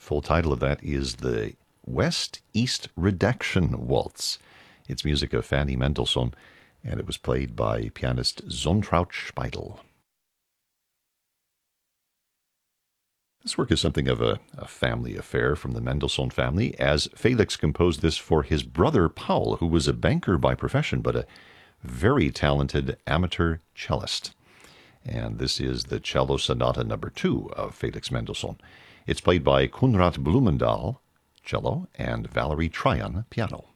full title of that is the West-East Redaction Waltz. It's music of Fanny Mendelssohn, and it was played by pianist Zontraut Speidel. This work is something of a family affair from the Mendelssohn family, as Felix composed this for his brother Paul, who was a banker by profession, but a very talented amateur cellist. And this is the Cello Sonata No. 2 of Felix Mendelssohn. It's played by Konrad Blumendahl, cello, and Valerie Tryon, piano.